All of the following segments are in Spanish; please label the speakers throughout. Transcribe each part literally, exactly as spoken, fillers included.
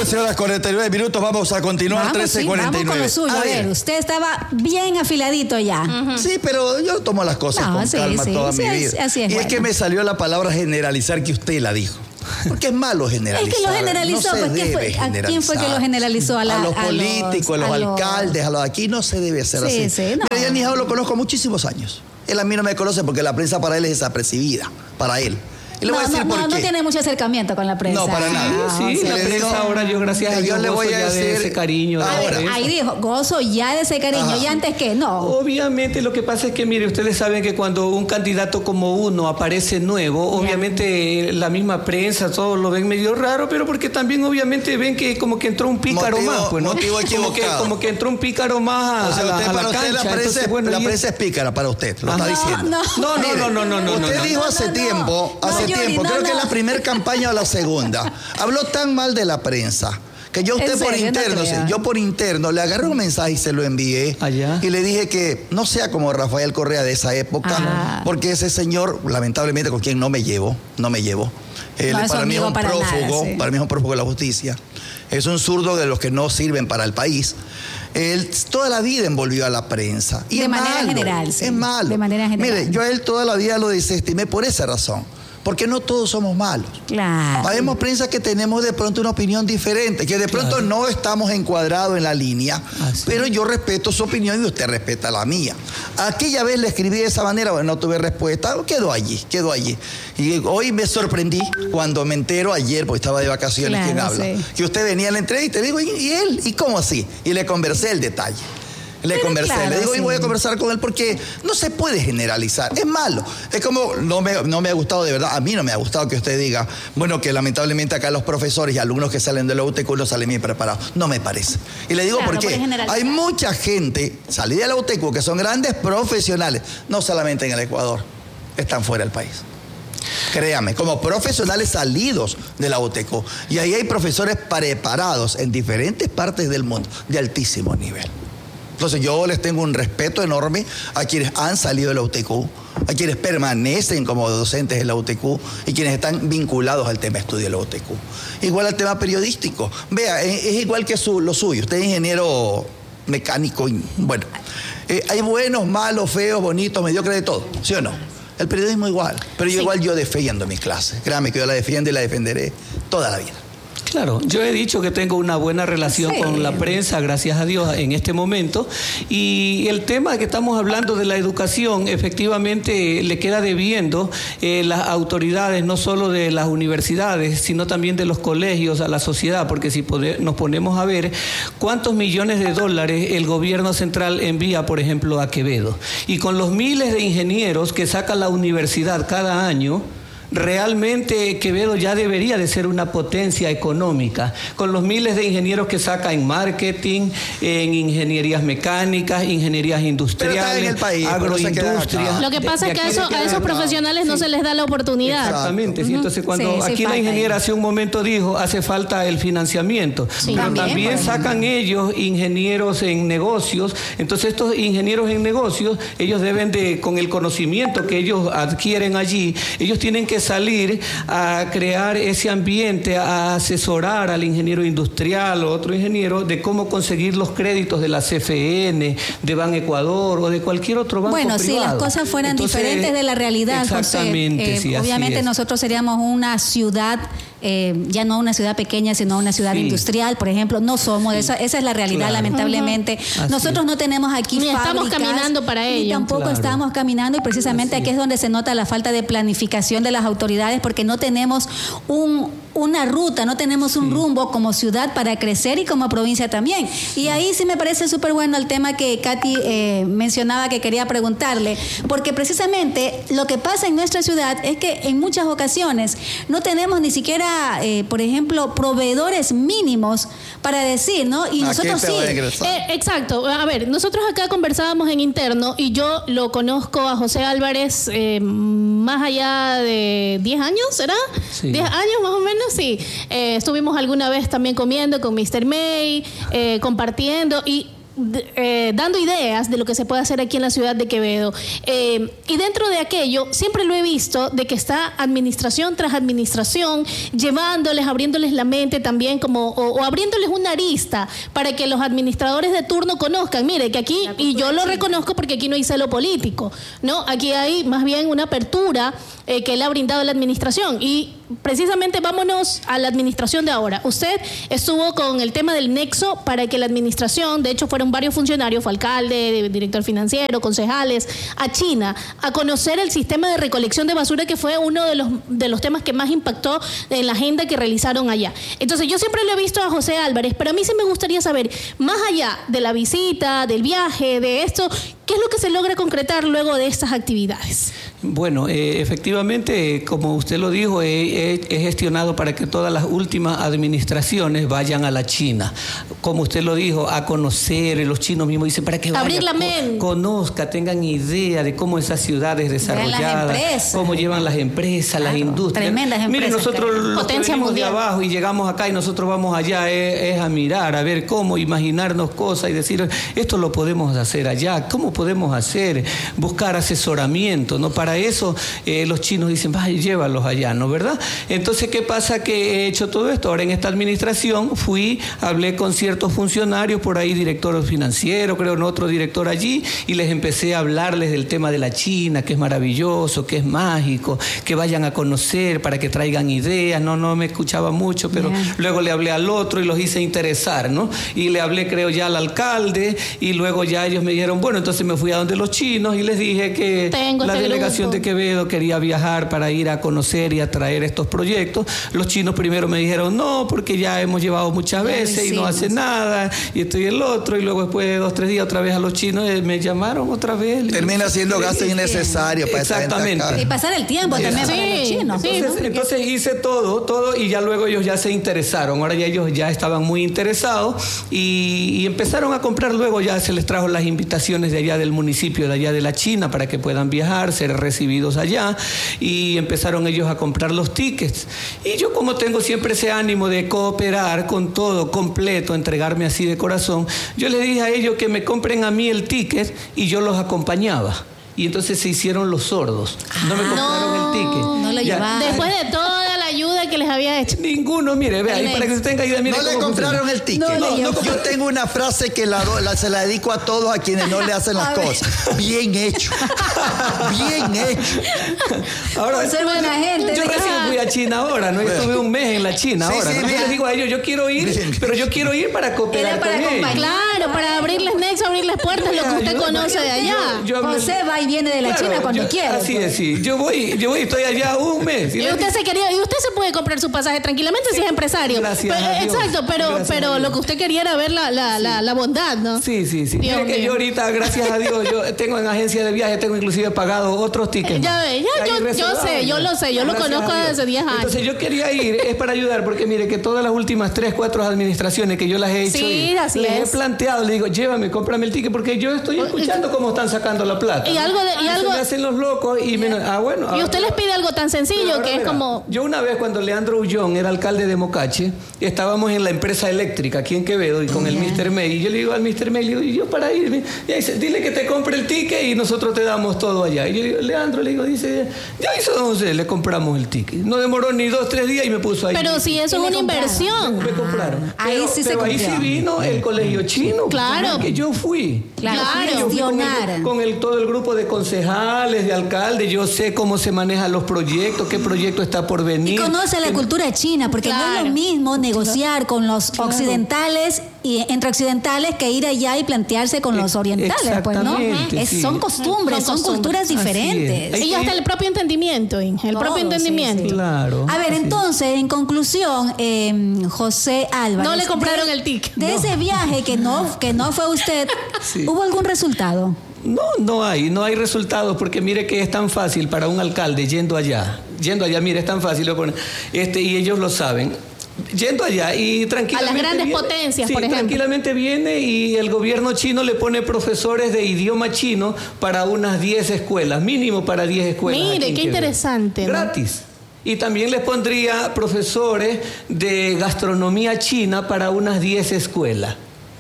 Speaker 1: trece horas cuarenta y nueve minutos, vamos a continuar.
Speaker 2: Vamos,
Speaker 1: trece cuarenta y nueve.
Speaker 2: Vamos con lo suyo, a ver. A ver, usted estaba bien afiladito ya.
Speaker 1: Uh-huh. Sí, pero yo tomo las cosas no, con sí, calma sí, toda sí, mi vida. Así, así es, y bueno. Es que me salió la palabra generalizar que usted la dijo. Porque es malo generalizar.
Speaker 2: Es que lo generalizó.
Speaker 1: No
Speaker 2: pues, ¿quién fue, ¿A quién fue que lo generalizó? A, la,
Speaker 1: a los políticos, a los, a los alcaldes, a los aquí no se debe hacer sí, así. Sí, no. Mira, yo a Nijao lo conozco muchísimos años. Él a mí no me conoce porque la prensa para él es desapercibida. Para él. Y le
Speaker 2: no,
Speaker 1: voy a decir
Speaker 2: no,
Speaker 1: por
Speaker 2: no,
Speaker 1: qué.
Speaker 2: no tiene mucho acercamiento con la prensa.
Speaker 1: No, para nada.
Speaker 3: Ah, sí, sí la prensa digo, ahora yo gracias a Dios
Speaker 1: yo le voy a decir
Speaker 3: de ese cariño.
Speaker 1: Ahora.
Speaker 2: De ahí dijo, gozo ya de ese cariño. Ajá. ¿Y antes qué? No.
Speaker 3: Obviamente lo que pasa es que, mire, ustedes saben que cuando un candidato como uno aparece nuevo, yeah. obviamente la misma prensa, todos lo ven medio raro, pero porque también obviamente ven que como que entró un pícaro
Speaker 1: motivo,
Speaker 3: más, pues, ¿no?
Speaker 1: Motivo
Speaker 3: como, que, como que entró un pícaro más a, o sea, usted, a la, a la
Speaker 1: para
Speaker 3: cancha.
Speaker 1: Usted la prensa,
Speaker 3: Entonces, bueno,
Speaker 1: la
Speaker 3: y...
Speaker 1: prensa es pícara para usted, lo
Speaker 3: Ajá.
Speaker 1: está diciendo.
Speaker 2: No,
Speaker 3: no, no, no, no, no, no.
Speaker 1: Usted
Speaker 3: no,
Speaker 1: dijo
Speaker 3: no,
Speaker 1: hace
Speaker 3: no,
Speaker 1: tiempo,
Speaker 3: no,
Speaker 1: hace
Speaker 2: no,
Speaker 1: tiempo,
Speaker 2: Yuri,
Speaker 1: creo
Speaker 2: no,
Speaker 1: que
Speaker 2: no.
Speaker 1: la primera campaña o la segunda, habló tan mal de la prensa que yo usted por interno, no yo por interno le agarré un mensaje y se lo envié.
Speaker 3: Allá.
Speaker 1: Y le dije que no sea como Rafael Correa de esa época, ah. porque ese señor, lamentablemente, con quien no me llevo, no me llevo. Él, no, para mí es un para prófugo, nada, sí. para mí es un prófugo de la justicia. Es un zurdo de los que no sirven para el país. Él toda la vida envolvió a la prensa. Y
Speaker 2: de
Speaker 1: es
Speaker 2: manera
Speaker 1: malo,
Speaker 2: general. Sí.
Speaker 1: Es malo.
Speaker 2: De manera general.
Speaker 1: Mire, yo a él toda la vida lo desestimé por esa razón. Porque no todos somos malos.
Speaker 2: Claro.
Speaker 1: Habemos prensa que tenemos de pronto una opinión diferente, que de pronto claro. no estamos encuadrados en la línea, Así. pero yo respeto su opinión y usted respeta la mía. Aquella vez le escribí de esa manera, bueno, no tuve respuesta, quedó allí, quedó allí. Y hoy me sorprendí cuando me entero ayer, porque estaba de vacaciones, claro, quien habla, sí. que usted venía a la entrevista y le digo, ¿y él? ¿Y cómo así? Y le conversé el detalle. Le Pero conversé, claro, le digo, sí. y voy a conversar con él porque no se puede generalizar, es malo. Es como, no me, no me ha gustado de verdad, a mí no me ha gustado que usted diga, bueno, que lamentablemente acá los profesores y alumnos que salen de la U T C no salen bien preparados. No me parece. Y le digo claro, por qué. Hay mucha gente, salida de la U T C, que son grandes profesionales, no solamente en el Ecuador, están fuera del país. Créame, como profesionales salidos de la U T C. Y ahí hay profesores preparados en diferentes partes del mundo, de altísimo nivel. Entonces yo les tengo un respeto enorme a quienes han salido de la U T C, a quienes permanecen como docentes en la U T C y quienes están vinculados al tema de estudio de la U T C. Igual al tema periodístico. Vea, es, es igual que su, lo suyo. Usted es ingeniero mecánico. Y, bueno, eh, hay buenos, malos, feos, bonitos, mediocres, de todo. ¿Sí o no? El periodismo igual. Pero yo sí. igual yo defiendo mi clase. Créame que yo la defiendo y la defenderé toda la vida.
Speaker 3: Claro, yo he dicho que tengo una buena relación sí. con la prensa, gracias a Dios, en este momento. Y el tema que estamos hablando de la educación, efectivamente le queda debiendo eh, las autoridades, no solo de las universidades, sino también de los colegios, a la sociedad, porque si pode- nos ponemos a ver cuántos millones de dólares el gobierno central envía, por ejemplo, a Quevedo. Y con los miles de ingenieros que saca la universidad cada año, realmente Quevedo ya debería de ser una potencia económica, con los miles de ingenieros que saca en marketing, en ingenierías mecánicas, ingenierías industriales,
Speaker 1: en país,
Speaker 3: agroindustria.
Speaker 4: Lo que pasa es que a, eso, a esos profesionales no sí. se les da la oportunidad.
Speaker 3: Exactamente, ¿sí? Entonces cuando
Speaker 2: sí, sí,
Speaker 3: aquí la ingeniera hace un momento dijo, hace falta el financiamiento, sí, pero también, también bueno. sacan ellos ingenieros en negocios, entonces estos ingenieros en negocios, ellos deben de, con el conocimiento que ellos adquieren allí, ellos tienen que salir a crear ese ambiente, a asesorar al ingeniero industrial o otro ingeniero de cómo conseguir los créditos de la C F N, de Ban Ecuador o de cualquier otro banco
Speaker 2: bueno,
Speaker 3: privado.
Speaker 2: Bueno, si las cosas fueran Entonces, diferentes de la realidad,
Speaker 3: exactamente,
Speaker 2: José, eh,
Speaker 3: sí,
Speaker 2: obviamente
Speaker 3: es.
Speaker 2: nosotros seríamos una ciudad, eh, ya no una ciudad pequeña, sino una ciudad sí. industrial, por ejemplo. No somos, sí. esa, esa es la realidad, claro. lamentablemente. Uh-huh. Nosotros no tenemos aquí
Speaker 4: ni
Speaker 2: fábricas,
Speaker 4: estamos caminando para ello.
Speaker 2: Y tampoco claro. estamos caminando, y precisamente Así aquí es donde se nota la falta de planificación de las autoridades, porque no tenemos un, una ruta, no tenemos un sí. rumbo como ciudad para crecer y como provincia también. Y ahí sí me parece súper bueno el tema que Katy eh, mencionaba, que quería preguntarle, porque precisamente lo que pasa en nuestra ciudad es que en muchas ocasiones no tenemos ni siquiera, eh, por ejemplo, proveedores mínimos para decir, ¿no? Y nosotros sí.
Speaker 4: Eh, exacto. A ver, nosotros acá conversábamos en interno y yo lo conozco a José Álvarez eh, más allá de diez años, ¿será?
Speaker 3: Sí.
Speaker 4: diez años más o menos, sí. Eh, estuvimos alguna vez también comiendo con mister May, eh, compartiendo y Eh, dando ideas de lo que se puede hacer aquí en la ciudad de Quevedo. Eh, y dentro de aquello, siempre lo he visto, de que está administración tras administración, llevándoles, abriéndoles la mente también, como o, o abriéndoles una arista para que los administradores de turno conozcan, mire, que aquí, y yo lo reconozco porque aquí no hay celo político, ¿no? Aquí hay más bien una apertura eh, que le ha brindado la administración. Y precisamente vámonos a la administración de ahora. Usted estuvo con el tema del nexo para que la administración, de hecho fueron varios funcionarios, fue alcalde, director financiero, concejales, a China, a conocer el sistema de recolección de basura, que fue uno de los, de los temas que más impactó en la agenda que realizaron allá. Entonces yo siempre lo he visto a José Álvarez, pero a mí sí me gustaría saber, más allá de la visita, del viaje, de esto, ¿qué es lo que se logra concretar luego de estas actividades?
Speaker 3: Bueno, eh, efectivamente, como usted lo dijo, he, he, he gestionado para que todas las últimas administraciones vayan a la China. Como usted lo dijo, a conocer, los chinos mismos dicen, para que
Speaker 4: abrir
Speaker 3: vayan,
Speaker 4: la mente,
Speaker 3: conozca, tengan idea de cómo esas ciudades desarrolladas, cómo llevan las empresas, claro, las industrias.
Speaker 2: Tremendas empresas.
Speaker 3: Mire, nosotros los
Speaker 4: potencia
Speaker 3: venimos
Speaker 4: mundial
Speaker 3: de abajo y llegamos acá y nosotros vamos allá es, es a mirar, a ver cómo, imaginarnos cosas y decir, esto lo podemos hacer allá, ¿cómo podemos hacer? Buscar asesoramiento, ¿no? Para eso eh, los chinos dicen, vaya, llévalos allá, ¿no? ¿Verdad? Entonces, ¿qué pasa? Que he hecho todo esto. Ahora en esta administración fui, hablé con ciertos funcionarios por ahí, director financiero, creo, en otro director allí, y les empecé a hablarles del tema de la China, que es maravilloso, que es mágico, que vayan a conocer para que traigan ideas. No, no me escuchaba mucho, pero yeah. Luego le hablé al otro y los hice interesar, ¿no? Y le hablé, creo, ya al alcalde, y luego ya ellos me dijeron, bueno, entonces me fui a donde los chinos y les dije que Tengo la este delegación grupo. de Quevedo quería viajar para ir a conocer y a traer estos proyectos. Los chinos primero me dijeron no, porque ya hemos llevado muchas veces y no hace nada, y esto y el otro, y luego después de dos, tres días otra vez a los chinos eh, me llamaron otra vez.
Speaker 1: Termina siendo gasto innecesario para
Speaker 3: Exactamente.
Speaker 2: Y pasar el tiempo sí. también sí. para los chinos.
Speaker 3: Entonces, sí, ¿no? entonces hice todo, todo, y ya luego ellos ya se interesaron. Ahora ya ellos ya estaban muy interesados y, y empezaron a comprar. Luego ya se les trajo las invitaciones de allá del municipio, de allá de la China, para que puedan viajar, ser recibidos allá, y empezaron ellos a comprar los tickets. Y yo, como tengo siempre ese ánimo de cooperar con todo completo, entregarme así de corazón, yo les dije a ellos que me compren a mí el ticket y yo los acompañaba. Y entonces se hicieron los sordos. No me compraron
Speaker 4: no,
Speaker 3: el ticket.
Speaker 2: No lo llevaban.
Speaker 4: Después de toda la ayuda que les había hecho.
Speaker 3: Ninguno, mire, vea, y para que se tenga idea, mire.
Speaker 1: No le compraron funciona. el ticket. No, no, no, yo tengo una frase que la, la, se la dedico a todos a quienes no le hacen las cosas. Bien hecho. Bien hecho.
Speaker 2: Ahora, ser buena gente.
Speaker 3: Yo recién fui a China ahora, ¿no? Bueno. Estuve un mes en la China sí, ahora. Sí, ¿no? Yo les digo a ellos, yo quiero ir, bien. pero yo quiero ir para cooperar para con ellos.
Speaker 4: Claro, para abrirles nexo, abrirles puertas, lo que usted conoce de allá.
Speaker 2: Yo, yo José va y viene de la claro, China cuando
Speaker 3: yo,
Speaker 2: quiera.
Speaker 3: Así
Speaker 2: pues.
Speaker 3: es, sí. Yo voy, yo voy, estoy allá un mes.
Speaker 4: Y, y usted se quería, y usted se puede comprar su pasaje tranquilamente sí. si es empresario.
Speaker 3: Gracias
Speaker 4: pero,
Speaker 3: a Dios.
Speaker 4: Exacto, pero,
Speaker 3: gracias
Speaker 4: pero lo que usted quería era ver la, la, sí. la, la bondad, ¿no?
Speaker 3: Sí, sí, sí. Mira que yo ahorita, gracias a Dios, yo tengo en agencia de viaje, tengo inclusive pagado otros tickets.
Speaker 4: Ya ve, ya, yo, yo sé, yo lo sé, yo lo conozco desde hace diez años.
Speaker 3: Entonces yo quería ir, es para ayudar, porque mire que todas las últimas tres, cuatro administraciones que yo las he hecho,
Speaker 4: sí,
Speaker 3: ir,
Speaker 4: así
Speaker 3: les
Speaker 4: es.
Speaker 3: he planteado, le digo, llévame, cómprame el ticket, porque yo estoy escuchando cómo están sacando la plata.
Speaker 4: Y algo de, y, y algo
Speaker 3: se me hacen los locos y me, ah, bueno.
Speaker 4: Y
Speaker 3: ahora,
Speaker 4: usted les pide algo tan sencillo que es
Speaker 3: mira,
Speaker 4: como.
Speaker 3: Yo una vez cuando Leandro Ullón era alcalde de Mocache, estábamos en la empresa eléctrica aquí en Quevedo y con yeah. el mister May, y yo le digo al mister May, le digo, y yo para irme, y dice, dile que te compre el ticket y nosotros te damos todo allá. Y yo digo, Leandro, le digo, dice, ya hizo don José, le compramos el ticket. No demoró ni dos, tres días y me puso ahí.
Speaker 4: Pero si eso es una inversión.
Speaker 3: Me, me compraron.
Speaker 2: Ahí
Speaker 3: pero,
Speaker 2: sí
Speaker 3: pero
Speaker 2: se
Speaker 3: ahí sí vino el colegio chino.
Speaker 4: Claro.
Speaker 3: Que yo fui.
Speaker 2: Claro,
Speaker 3: yo fui, yo fui con, el, con el, todo el grupo de concejales, de alcaldes. Yo sé cómo se manejan los proyectos, qué proyecto está por venir.
Speaker 2: Y conoce la cultura china, porque claro. no es lo mismo negociar con los claro. occidentales y entre occidentales que ir allá y plantearse con los orientales, pues, ¿no? Es,
Speaker 3: sí.
Speaker 2: Son costumbres, son, son culturas diferentes.
Speaker 4: Y hasta el propio entendimiento, el Todo, propio entendimiento.
Speaker 2: Sí, sí.
Speaker 3: Claro.
Speaker 2: A ver, entonces, en conclusión, eh, José Álvarez.
Speaker 4: No le compraron
Speaker 2: de,
Speaker 4: el ticket.
Speaker 2: De
Speaker 4: no.
Speaker 2: ese viaje que no, que no fue usted, sí. ¿hubo algún resultado?
Speaker 3: No, no hay, no hay resultados, porque mire que es tan fácil para un alcalde yendo allá, yendo allá, mire, es tan fácil, este, y ellos lo saben. Yendo allá y tranquilamente
Speaker 4: a las grandes
Speaker 3: viene,
Speaker 4: potencias,
Speaker 3: sí,
Speaker 4: por ejemplo.
Speaker 3: Tranquilamente viene y el gobierno chino le pone profesores de idioma chino para unas diez escuelas, mínimo para diez escuelas.
Speaker 4: Mire, qué interesante.
Speaker 3: Gratis. ¿No? Y también les pondría profesores de gastronomía china para unas diez escuelas.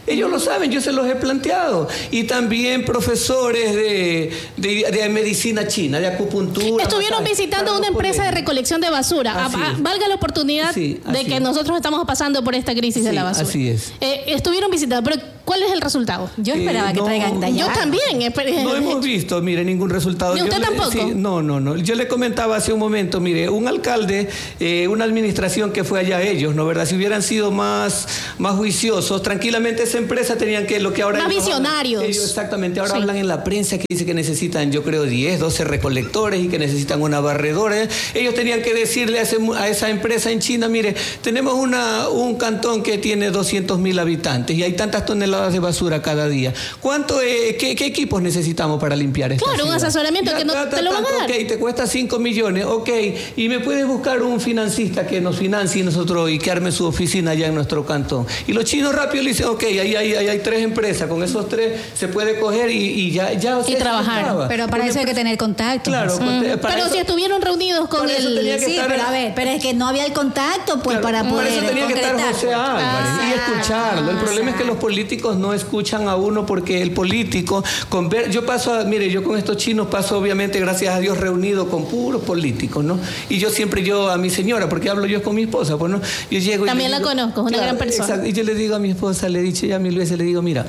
Speaker 3: Ellos lo saben, yo se los he planteado. Y también profesores de, de, de medicina china, de acupuntura.
Speaker 4: Estuvieron masaje, visitando una empresa de recolección de basura. A, a, valga la oportunidad sí, de que es. nosotros estamos pasando por esta crisis sí, de la basura.
Speaker 3: Así es.
Speaker 4: Eh, estuvieron visitando, pero ¿cuál es el resultado?
Speaker 2: Yo esperaba eh, no, que traigan de allá.
Speaker 4: Yo también.
Speaker 3: No hemos visto, mire, ningún resultado.
Speaker 4: ¿Y usted
Speaker 3: yo
Speaker 4: tampoco?
Speaker 3: Le, sí, no, no, no. Yo le comentaba hace un momento, mire, un alcalde, eh, una administración que fue allá ellos, ¿no verdad? Si hubieran sido más, más juiciosos, tranquilamente esa empresa tenían que lo que ahora...
Speaker 4: Más visionarios.
Speaker 3: Hablan, ellos exactamente, ahora sí. hablan en la prensa que dice que necesitan, yo creo, diez, doce recolectores y que necesitan una barredora. Ellos tenían que decirle a, ese, a esa empresa en China, mire, tenemos una, un cantón que tiene doscientos mil habitantes y hay tantas toneladas de basura cada día. ¿Cuánto, eh, qué, qué equipos necesitamos para limpiar esta
Speaker 4: Claro,
Speaker 3: ciudad?
Speaker 4: Un asesoramiento ya, que no ta, ta, te lo van a dar.
Speaker 3: Ok, te cuesta cinco millones, ok, y me puedes buscar un financista que nos financie nosotros y que arme su oficina allá en nuestro cantón. Y los chinos rápido le dicen, ok, ahí hay, hay, hay tres empresas, con esos tres se puede coger y, y ya, ya
Speaker 4: y trabajar.
Speaker 2: Estaba. Pero para Porque eso hay que tener contacto.
Speaker 3: Claro,
Speaker 2: pues.
Speaker 3: mm.
Speaker 4: Pero
Speaker 3: eso,
Speaker 4: si estuvieron reunidos con el...
Speaker 2: Sí, pero en... a ver, pero es que no había el contacto pues
Speaker 3: claro,
Speaker 2: para poder
Speaker 3: Para eso tenía
Speaker 2: concretar.
Speaker 3: que estar José Álvarez ah, y escucharlo. El problema
Speaker 2: ah,
Speaker 3: es que los políticos no escuchan a uno porque el político, con ver, yo paso, a, mire, yo con estos chinos paso obviamente, gracias a Dios, reunido con puros políticos, ¿no? Y yo siempre, yo a mi señora, porque hablo yo con mi esposa, pues, ¿no? Yo llego
Speaker 4: También
Speaker 3: y
Speaker 4: la
Speaker 3: digo,
Speaker 4: conozco, es una
Speaker 3: claro,
Speaker 4: gran persona.
Speaker 3: Exacto, y yo le digo a mi esposa, le he dicho ya mil veces, le digo, mira,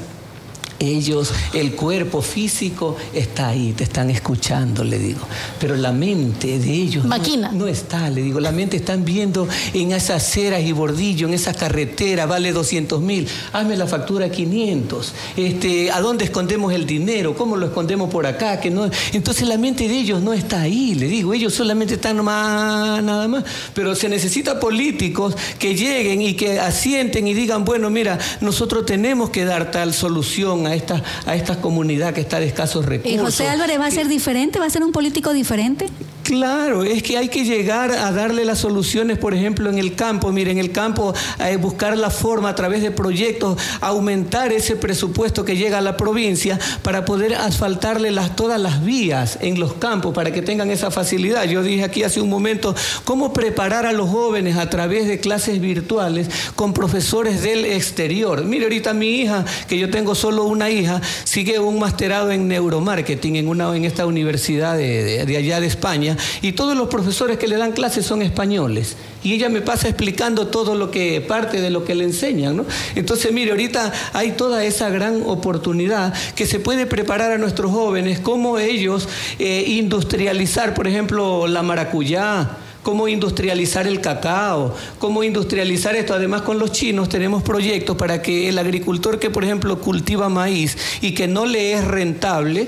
Speaker 3: ellos, el cuerpo físico está ahí, te están escuchando, le digo. Pero la mente de ellos no, no está, le digo. La mente están viendo en esas ceras y bordillo, en esa carretera, vale doscientos mil. Hazme la factura quinientos. Este, ¿a dónde escondemos el dinero? ¿Cómo lo escondemos por acá? Que no... Entonces la mente de ellos no está ahí, le digo. Ellos solamente están nomás, nada más. Pero se necesita políticos que lleguen y que asienten y digan, bueno, mira, nosotros tenemos que dar tal solución a esta, a esta comunidad que está de escasos recursos.
Speaker 2: ¿Y José Álvarez va a ser diferente? ¿Va a ser un político diferente?
Speaker 3: Claro, es que hay que llegar a darle las soluciones, por ejemplo, en el campo. Mire, en el campo, eh, buscar la forma a través de proyectos, aumentar ese presupuesto que llega a la provincia para poder asfaltarle las, todas las vías en los campos para que tengan esa facilidad. Yo dije aquí hace un momento, cómo preparar a los jóvenes a través de clases virtuales con profesores del exterior. Mire, ahorita mi hija, que yo tengo solo una hija, sigue un masterado en neuromarketing en, una, en esta universidad de, de, de allá de España. Y todos los profesores que le dan clases son españoles y ella me pasa explicando todo lo que, parte de lo que le enseñan, ¿no? Entonces, mire, ahorita hay toda esa gran oportunidad que se puede preparar a nuestros jóvenes, cómo ellos eh, industrializar, por ejemplo, la maracuyá, cómo industrializar el cacao, cómo industrializar esto. Además, con los chinos tenemos proyectos para que el agricultor que, por ejemplo, cultiva maíz y que no le es rentable,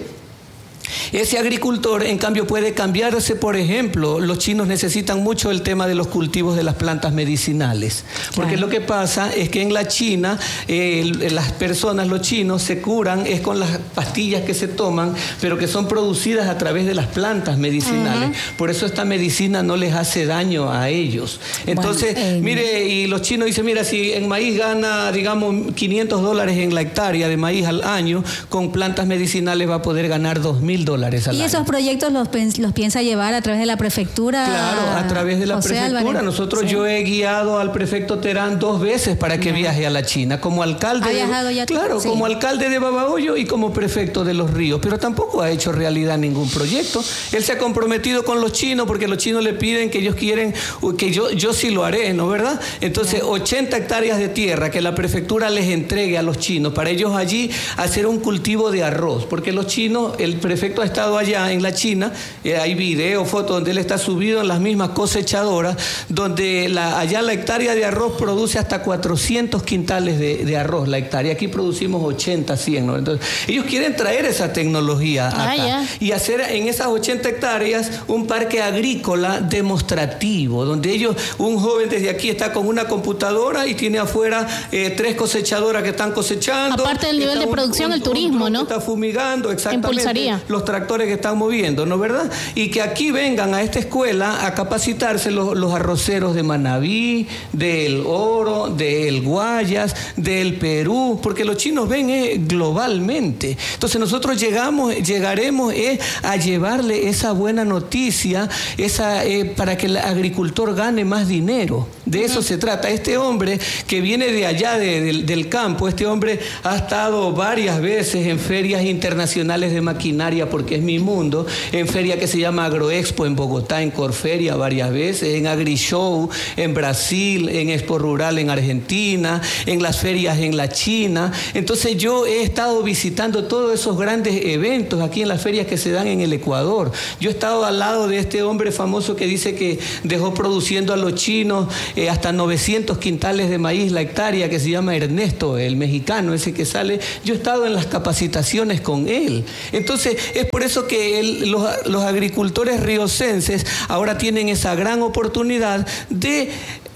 Speaker 3: ese agricultor, en cambio, puede cambiarse. Por ejemplo, los chinos necesitan mucho el tema de los cultivos de las plantas medicinales. Porque claro, lo que pasa es que en la China, eh, las personas, los chinos, se curan es con las pastillas que se toman, pero que son producidas a través de las plantas medicinales. Uh-huh. Por eso esta medicina no les hace daño a ellos. Entonces, bueno, eh, mire, y los chinos dicen, mira, si en maíz gana, digamos, quinientos dólares en la hectárea de maíz al año, con plantas medicinales va a poder ganar dos mil dólares al
Speaker 2: ¿Y
Speaker 3: año.
Speaker 2: esos proyectos los, los piensa llevar a través de la prefectura?
Speaker 3: Claro, a través de la José prefectura. Álvarez. Nosotros, sí. Yo he guiado al prefecto Terán dos veces para que no. viaje a la China, como alcalde.
Speaker 2: ¿Ha viajado
Speaker 3: de,
Speaker 2: ya?
Speaker 3: Claro, sí. como alcalde de Babahoyo y como prefecto de Los Ríos, pero tampoco ha hecho realidad ningún proyecto. Él se ha comprometido con los chinos porque los chinos le piden que ellos quieren, que yo, yo sí lo haré, ¿no verdad? Entonces, no. ochenta hectáreas de tierra que la prefectura les entregue a los chinos para ellos allí hacer un cultivo de arroz, porque los chinos, el prefecto ha estado allá en la China, eh, hay videos, fotos donde él está subido en las mismas cosechadoras, donde la, allá la hectárea de arroz produce hasta cuatrocientos quintales de, de arroz la hectárea, aquí producimos ochenta, cien, ¿no? Entonces, ellos quieren traer esa tecnología acá ah, y hacer en esas ochenta hectáreas un parque agrícola demostrativo, donde ellos, un joven desde aquí está con una computadora y tiene afuera eh, tres cosechadoras que están cosechando.
Speaker 4: Aparte del nivel de producción, un, un, el turismo, ¿no?
Speaker 3: Está fumigando, exactamente.
Speaker 4: Impulsaría.
Speaker 3: Los tractores que están moviendo, ¿no verdad? Y que aquí vengan a esta escuela a capacitarse los, los arroceros de Manabí, del Oro, chino, del Guayas, del Perú, porque los chinos ven eh, globalmente. Entonces nosotros llegamos, llegaremos eh, a llevarle esa buena noticia, esa eh, para que el agricultor gane más dinero. De eso uh-huh. se trata. Este hombre que viene de allá de, de, del campo, este hombre ha estado varias veces en ferias internacionales de maquinaria, porque es mi mundo, en feria que se llama Agroexpo en Bogotá, en Corferia varias veces, en AgriShow en Brasil, en Expo Rural en Argentina, en las ferias en la China. Entonces yo he estado visitando todos esos grandes eventos aquí en las ferias que se dan en el Ecuador. Yo he estado al lado de este hombre famoso que dice que dejó produciendo a los chinos eh, hasta novecientos quintales de maíz la hectárea, que se llama Ernesto, el mexicano ese que sale. Yo he estado en las capacitaciones con él. Entonces es por eso que él, los, los agricultores riocenses ahora tienen esa gran oportunidad de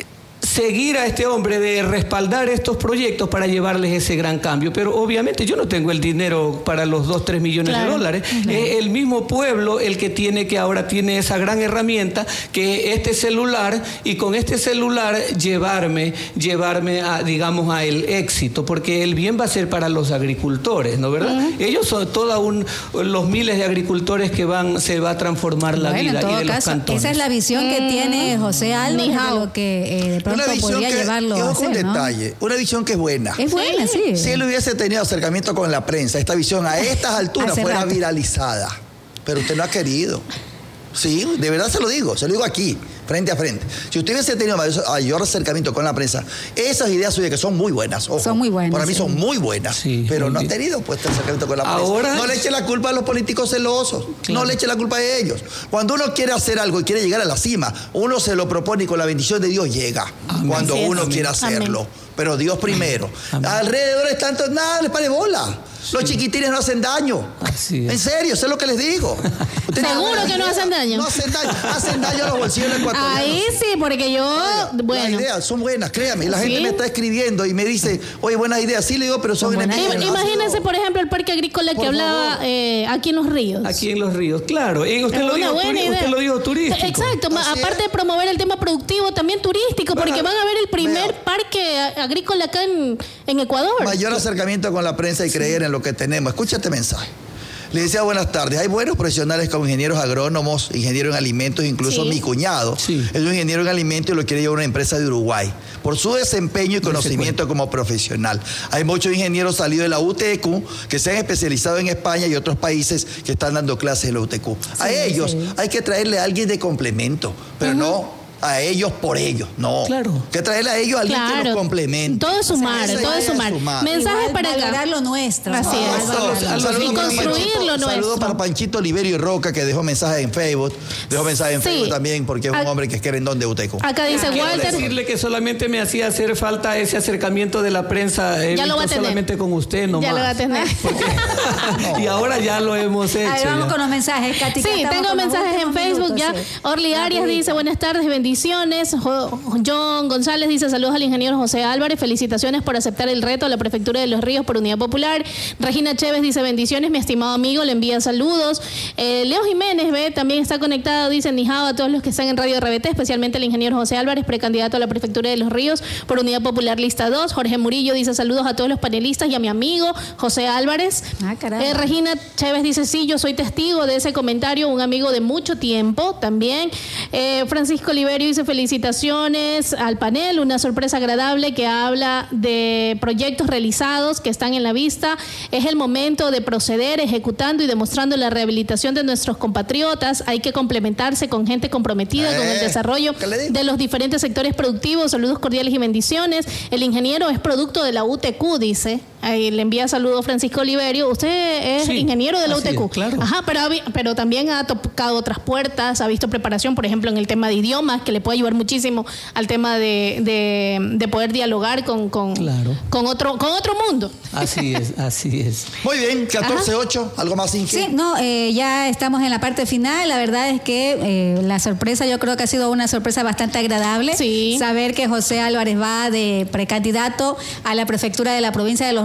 Speaker 3: seguir a este hombre, de respaldar estos proyectos para llevarles ese gran cambio. Pero obviamente yo no tengo el dinero para los dos, tres millones claro. de dólares. Uh-huh. Es el mismo pueblo el que tiene que ahora tiene esa gran herramienta que este celular, y con este celular llevarme, llevarme a, digamos, a el éxito, porque el bien va a ser para los agricultores, ¿no verdad? Uh-huh. Ellos son todos un, los miles de agricultores que van, se va a transformar la
Speaker 2: bueno,
Speaker 3: vida
Speaker 2: en todo
Speaker 3: y de
Speaker 2: caso,
Speaker 3: los cantones.
Speaker 2: Esa es la visión que tiene José Álvarez, de lo que eh, de pronto
Speaker 1: una visión
Speaker 2: podría
Speaker 1: que,
Speaker 2: llevarlo
Speaker 1: que
Speaker 2: a
Speaker 1: hacer,
Speaker 2: hacer, ¿no?
Speaker 1: detalle, una visión que es buena.
Speaker 2: Es buena, sí.
Speaker 1: Si él hubiese tenido acercamiento con la prensa, esta visión a estas alturas
Speaker 2: Hace
Speaker 1: fuera
Speaker 2: rato.
Speaker 1: viralizada. Pero usted no ha querido. Sí, de verdad se lo digo, se lo digo aquí, frente a frente. Si usted hubiese tenido mayor acercamiento con la prensa, esas ideas suyas que son muy buenas, ojo,
Speaker 2: son muy buenas.
Speaker 1: para mí
Speaker 2: sí.
Speaker 1: son muy buenas, sí, pero no ha tenido pues este acercamiento con la prensa.
Speaker 3: Ahora,
Speaker 1: no le eche la culpa a los políticos celosos, claro. no le eche la culpa a ellos. Cuando uno quiere hacer algo y quiere llegar a la cima, uno se lo propone y con la bendición de Dios llega. Amén. Cuando sí, uno amén. quiere hacerlo. Amén. Pero Dios primero. Amén. Alrededor están todos, nada, les pare bola. Sí. Los chiquitines no hacen daño. Así es. En serio, eso es lo que les digo.
Speaker 4: ¿Seguro que no hacen daño?
Speaker 1: No hacen daño. Hacen daño a los bolsillos ecuatorianos.
Speaker 4: Ahí sí, porque yo, Vaya, bueno.
Speaker 1: Las ideas son buenas, créame. La
Speaker 4: ¿Sí?
Speaker 1: gente me está escribiendo y me dice, oye, buenas ideas. Sí, le digo, pero son, son buenas
Speaker 4: ideas. Imagínense, por ejemplo, el parque agrícola por que favor. hablaba eh, aquí en Los Ríos.
Speaker 3: Aquí en Los Ríos, claro. Y usted, lo dijo, turi- usted lo dijo turístico.
Speaker 4: Exacto. Así aparte es. de promover el tema productivo, también turístico, bueno, porque van a ver el primer vea. parque agrícola acá en, en Ecuador.
Speaker 1: Mayor acercamiento con la prensa y sí. creer en lo que tenemos. Escucha este mensaje. Le decía buenas tardes. Hay buenos profesionales como ingenieros agrónomos, ingenieros en alimentos, incluso sí. mi cuñado sí. es un ingeniero en alimentos y lo quiere llevar a una empresa de Uruguay por su desempeño y conocimiento como profesional. Hay muchos ingenieros salidos de la U T Q que se han especializado en España y otros países que están dando clases en la U T Q. Sí, a ellos sí. hay que traerle a alguien de complemento, pero uh-huh. no a ellos por ellos, no. Claro. Que traerle a ellos a alguien claro. que los complemente.
Speaker 4: Todo es sumar, o sea, todo es sumar. sumar. Mensajes para
Speaker 2: valorar lo nuestro.
Speaker 4: Así
Speaker 2: ¿no?
Speaker 4: es. Saludos, y construir lo nuestro.
Speaker 1: Saludos para Panchito Oliverio Roca, que dejó mensajes en Facebook. Dejó mensajes en sí. Facebook también, porque es un a, hombre que es querendón de Uteco.
Speaker 4: Acá dice
Speaker 3: Quiero
Speaker 4: Walter.
Speaker 3: decirle que solamente me hacía hacer falta ese acercamiento de la prensa. He
Speaker 4: ya lo va a tener.
Speaker 3: Solamente con usted nomás.
Speaker 4: Ya lo va a tener.
Speaker 3: Porque, no. Y ahora ya lo hemos hecho.
Speaker 2: Ahí vamos
Speaker 3: ya.
Speaker 2: con los mensajes, Katy.
Speaker 4: Sí, tengo mensajes en Facebook minutos, ya. Sí. Orly Arias dice, buenas tardes, bendiciones. John González dice, saludos al ingeniero José Álvarez, felicitaciones por aceptar el reto a la Prefectura de Los Ríos por Unidad Popular. Regina Chévez dice, bendiciones, mi estimado amigo, le envía saludos. Eh, Leo Jiménez, ve, también está conectado, dice, nijao a todos los que están en Radio R B T, especialmente el ingeniero José Álvarez, precandidato a la Prefectura de Los Ríos por Unidad Popular Lista dos. Jorge Murillo dice, saludos a todos los panelistas y a mi amigo José Álvarez.
Speaker 2: Ah, caramba.
Speaker 4: Eh, Regina Chévez dice, sí, yo soy testigo de ese comentario, un amigo de mucho tiempo también. Eh, Francisco Oliverio dice, felicitaciones al panel, una sorpresa agradable que habla de proyectos realizados que están en la vista. Es el momento de proceder ejecutando y demostrando la rehabilitación de nuestros compatriotas. Hay que complementarse con gente comprometida eh, con el desarrollo de los diferentes sectores productivos. Saludos cordiales y bendiciones. El ingeniero es producto de la U T Q, dice. Ahí le envía saludos Francisco Oliverio. Usted es sí, ingeniero de la U T Q. Es, claro. Ajá, pero, pero también ha tocado otras puertas, ha visto preparación, por ejemplo, en el tema de idiomas, que le puede ayudar muchísimo al tema de, de, de poder dialogar con, con, claro. con, otro, con otro mundo.
Speaker 3: Así es, así es.
Speaker 1: Muy bien, catorce ocho, ¿algo más, Inge?
Speaker 2: Sí, no, eh, ya estamos en la parte final. La verdad es que eh, la sorpresa, yo creo que ha sido una sorpresa bastante agradable.
Speaker 4: Sí.
Speaker 2: Saber que José Álvarez va de precandidato a la prefectura de la provincia de Los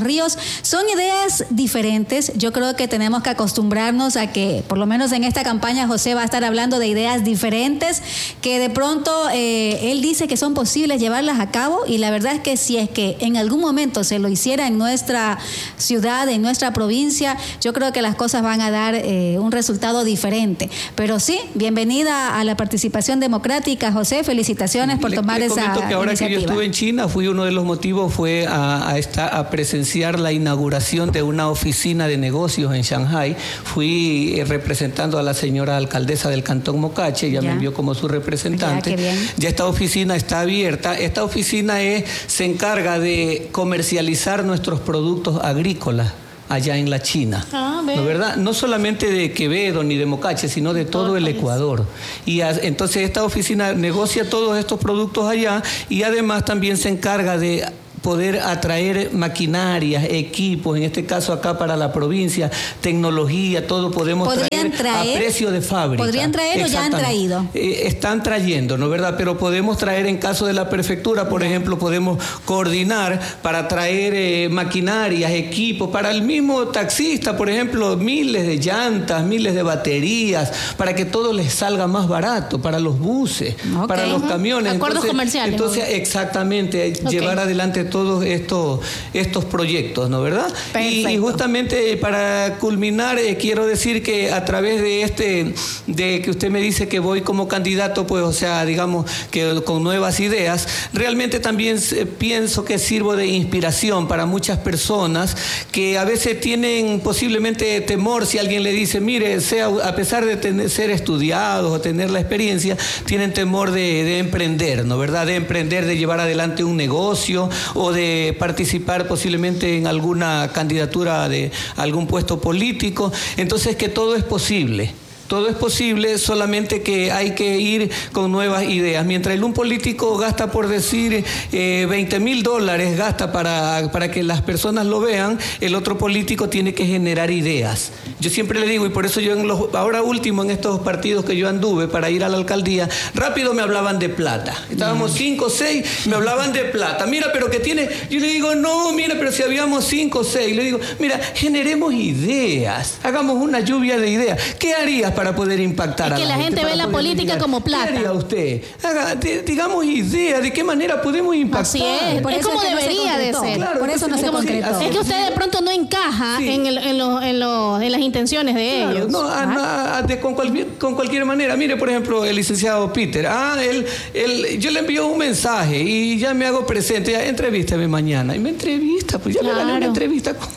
Speaker 2: ríos. Son ideas diferentes. Yo creo que tenemos que acostumbrarnos a que, por lo menos en esta campaña, José va a estar hablando de ideas diferentes, que de pronto eh, él dice que son posibles llevarlas a cabo, y la verdad es que si es que en algún momento se lo hiciera en nuestra ciudad, en nuestra provincia, yo creo que las cosas van a dar eh, un resultado diferente. Pero sí, bienvenida a la participación democrática, José. Felicitaciones por
Speaker 3: le,
Speaker 2: tomar
Speaker 3: le
Speaker 2: esa
Speaker 3: comento que ahora
Speaker 2: iniciativa.
Speaker 3: que yo estuve en China, fui uno de los motivos fue a, a, esta, a presenciar la inauguración de una oficina de negocios en Shanghái. Fui eh, representando a la señora alcaldesa del Cantón Mocache, ella ya me envió como su representante. Ya, qué bien. Ya esta oficina está abierta. Esta oficina es, se encarga de comercializar nuestros productos agrícolas allá en la China, ah, ¿no, verdad? No solamente de Quevedo ni de Mocache, sino de todo, todo el país. Ecuador. Y a, entonces esta oficina negocia todos estos productos allá, y además también se encarga de poder atraer maquinarias, equipos, en este caso acá para la provincia, tecnología, todo podemos traer, traer a precio de fábrica.
Speaker 2: ¿Podrían traer o ya han traído?
Speaker 3: Eh, están trayendo, ¿no es verdad? Pero podemos traer en caso de la prefectura, por ejemplo, podemos coordinar para traer eh, maquinarias, equipos, para el mismo taxista, por ejemplo, miles de llantas, miles de baterías, para que todo les salga más barato, para los buses, okay. para los camiones.
Speaker 4: Acuerdos
Speaker 3: entonces,
Speaker 4: comerciales.
Speaker 3: Entonces, ¿no? exactamente, okay. llevar adelante todos estos, estos proyectos, ¿no verdad? Y, y justamente para culminar, eh, quiero decir que a través de este, de que usted me dice que voy como candidato, pues, o sea, digamos, que con nuevas ideas, realmente también eh, pienso que sirvo de inspiración para muchas personas que a veces tienen posiblemente temor si alguien le dice, mire, sea, a pesar de tener, ser estudiados o tener la experiencia, tienen temor de, de emprender, ¿no verdad? De emprender, de llevar adelante un negocio o de participar posiblemente en alguna candidatura de algún puesto político. Entonces, que todo es posible. Todo es posible, solamente que hay que ir con nuevas ideas. Mientras un político gasta, por decir, eh, veinte mil dólares, gasta para, para que las personas lo vean, el otro político tiene que generar ideas. Yo siempre le digo, y por eso yo en los, ahora último en estos partidos que yo anduve para ir a la alcaldía, rápido me hablaban de plata. Estábamos cinco o seis, me hablaban de plata. Mira, pero que tiene... Yo le digo, no, mira, pero si habíamos cinco o seis. Le digo, mira, generemos ideas, hagamos una lluvia de ideas. ¿Qué harías para poder impactar
Speaker 4: es que
Speaker 3: a la,
Speaker 4: la gente,
Speaker 3: gente
Speaker 4: ve la política
Speaker 3: llegar?
Speaker 4: como plata.
Speaker 3: ¿Qué haría usted? Haga, de, digamos ideas de qué manera podemos impactar.
Speaker 4: Así es, por es eso como es debería no de ser.
Speaker 2: Claro, por eso no se concretó.
Speaker 4: Es que usted de pronto no encaja sí. en, el, en, lo, en, lo, en las intenciones de claro, ellos.
Speaker 3: No, a, a, de, con, cual, con cualquier manera. Mire, por ejemplo, el licenciado Peter. Ah, él, él, yo le envío un mensaje y ya me hago presente. Ya, entrevístame mañana. Y me entrevista, pues ya claro. me gané una entrevista con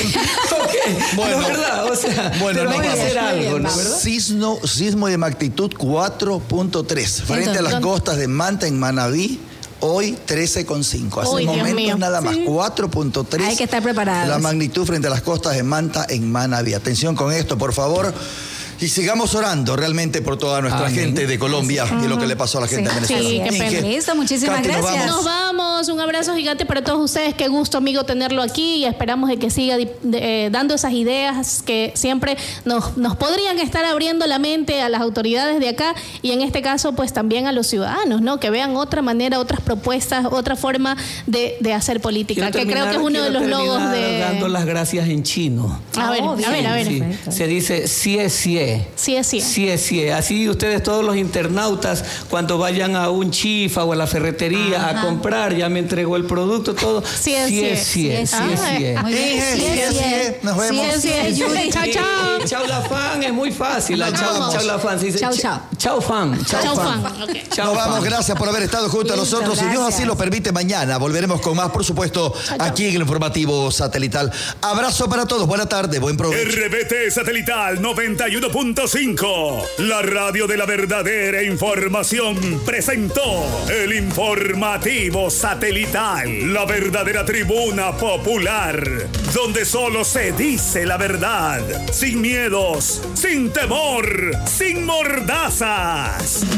Speaker 3: okay. Bueno, no, ¿verdad? O sea,
Speaker 1: bueno,
Speaker 3: pero hay que hacer algo, ¿no? ¿Verdad?
Speaker 1: Sismo, sismo de magnitud cuatro punto tres frente Entonces, a las ¿dónde? costas de Manta en Manabí. Hoy trece coma cinco. Hace un momento nada más. Sí. cuatro punto tres.
Speaker 2: Hay que estar preparados.
Speaker 1: La magnitud frente a las costas de Manta en Manabí. Atención con esto, por favor. Y sigamos orando realmente por toda nuestra Amén. gente de Colombia y lo que le pasó a la gente sí. de Venezuela.
Speaker 2: Sí, qué pena. Listo, muchísimas Katy, gracias.
Speaker 4: Nos vamos. nos vamos. Un abrazo gigante para todos ustedes. Qué gusto, amigo, tenerlo aquí y esperamos de que siga de, de, dando esas ideas que siempre nos, nos podrían estar abriendo la mente a las autoridades de acá y en este caso, pues también a los ciudadanos, ¿no? Que vean otra manera, otras propuestas, otra forma de, de hacer política, quiero que terminar, creo que es uno de los logos de...
Speaker 3: dando las gracias en chino.
Speaker 4: A ver, oh, a ver, a ver.
Speaker 3: Sí. Se dice sí, sí.
Speaker 4: Sí es sí.
Speaker 3: Sí es sí. Así ustedes todos los internautas cuando vayan a un chifa o a la ferretería Ajá. a comprar, ya me entregó el producto, todo.
Speaker 4: Sí es sí.
Speaker 3: Sí es sí. Sí es sí.
Speaker 1: Muy bien. Sí es sí. Nos vemos.
Speaker 4: Sí es sí. Chao, chao.
Speaker 3: Chao la fan es muy fácil. Chao, chao la fan.
Speaker 2: Chao, chao.
Speaker 3: Chao fan.
Speaker 4: Chao fan.
Speaker 1: Nos vamos, gracias por haber estado junto a nosotros. Si Dios así lo permite, mañana volveremos con más, por supuesto, aquí en el informativo satelital. Abrazo para todos. Buena tarde, buen provecho.
Speaker 5: R B T Satelital noventa y uno punto cinco, la radio de la verdadera información, presentó el informativo satelital, la verdadera tribuna popular, donde solo se dice la verdad, sin miedos, sin temor, sin mordazas.